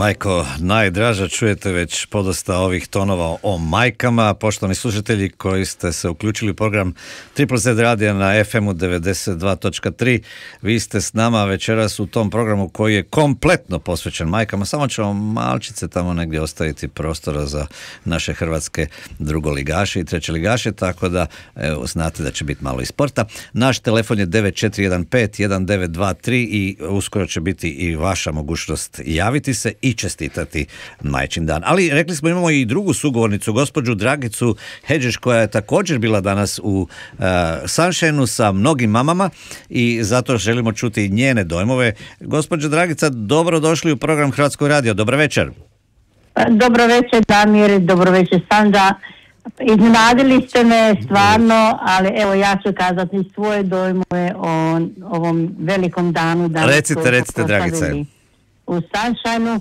Majko, najdraža, čujete već podosta ovih tonova o majkama. Poštovani slušatelji koji ste se uključili u program Triple Z radija na FM-u 92.3, vi ste s nama večeras u tom programu koji je kompletno posvećen majkama. Samo ćemo malčice tamo negdje ostaviti prostora za naše hrvatske drugoligaše i trećeligaše, tako da evo, znate da će biti malo i sporta. Naš telefon je 9415-1923 i uskoro će biti i vaša mogućnost javiti se i čestitati Majčin dan. Ali rekli smo, imamo i drugu sugovornicu, gospođu Dragicu Hedžeš, koja je također bila danas u Sunshineu sa mnogim mamama i zato želimo čuti njene dojmove. Gospođo Dragica, dobro došli u program Hrvatskog radija. Dobro večer. Dobro večer, Damir, dobro večer, Sandra. Iznenadili ste me stvarno, ali evo ja ću kazati svoje dojmove o ovom velikom danu. Recite, Dragice. U Sunshineu.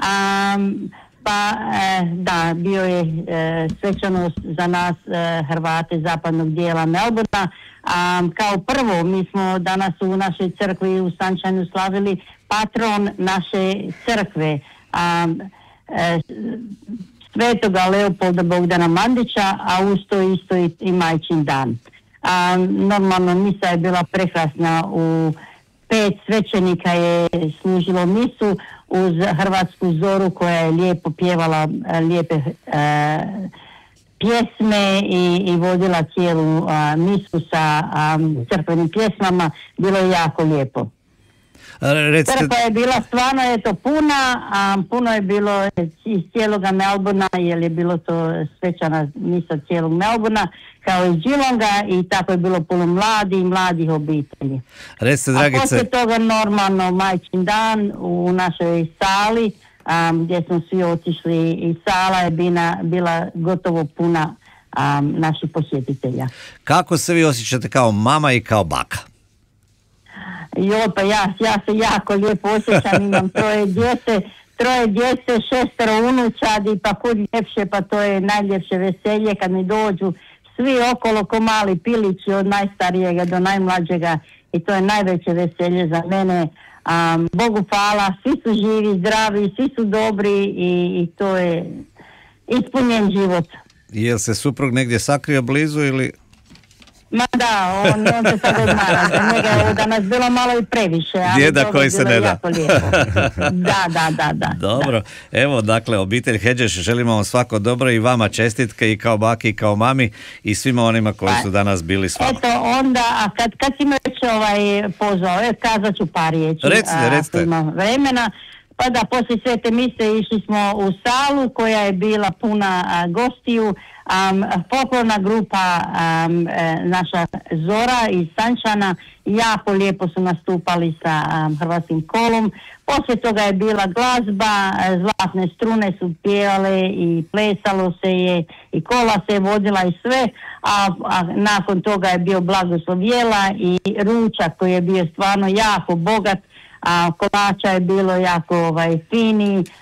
Da, bio je svečanost za nas Hrvate zapadnog dijela Melbourna. Kao prvo, mi smo danas u našoj crkvi u Sunshineu slavili patron naše crkve, Svetoga Leopolda Bogdana Mandića, a uz to isto i Majčin dan. Normalno misa je bila prekrasna, u 5 svećenika je služilo misu uz Hrvatsku zoru koja je lijepo pjevala lijepe pjesme i vodila cijelu misu sa crkvenim pjesmama. Bilo je jako lijepo. Crkva je bila stvarno puna, puno je bilo iz cijeloga Melbourna, jer je bilo to svečana misa cijelog Melbourna, kao iz Geelonga, i tako je bilo puno mladih obitelji. Recite, Dragice. A poslije toga normalno Majčin dan u našoj sali, gdje smo svi otišli, i sala je bila gotovo puna naših posjetitelja. Kako se vi osjećate kao mama i kao baka? Pa ja se jako lijepo osjećam, imam troje djece, 6 unučadi, pa kud ljepše, pa to je najljepše veselje kad mi dođu svi okolo ko mali pilići, od najstarijega do najmlađega, i to je najveće veselje za mene. Bogu hvala, svi su živi, zdravi, svi su dobri i to je ispunjen život. Jel se suprug negdje sakrio blizu ili... Ma da, on se sad odmara, za njega je danas bilo malo i previše, ali djeda to koji je se bilo ne da. Jako lijepo. Da. Dobro, evo dakle, obitelj Hedžeš, želimo vam svako dobro i vama čestitke i kao baki i kao mami i svima onima koji su danas bili s vama. Eto, onda, a kad si me već pozvao, kazat ću par riječi. Recite. Ima vremena. Pa da, poslije svete mise išli smo u salu koja je bila puna gostiju. Folklorna grupa naša Zora iz Sunshina jako lijepo su nastupali sa hrvatskim kolom. Poslije toga je bila glazba, zlatne strune su pjevale i plesalo se je i kola se je vodila i sve, a nakon toga je bio blagoslov jela i ručak koji je bio stvarno jako bogat. Kolača je bilo jako fini,